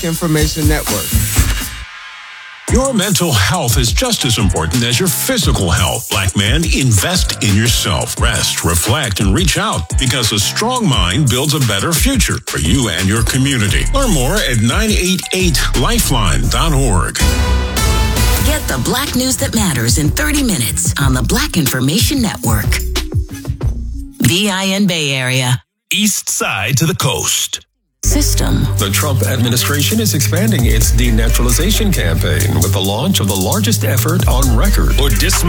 Information Network. Your mental health is just as important as your physical health. Black man, invest in yourself. Rest, reflect, and reach out, because a strong mind builds a better future for you and your community. Learn more at 988lifeline.org. Get the Black news that matters in 30 minutes on the Black Information Network. VIN Bay Area. East side to the coast. System. The Trump administration is expanding its denaturalization campaign with the launch of the largest effort on record. Or dismantle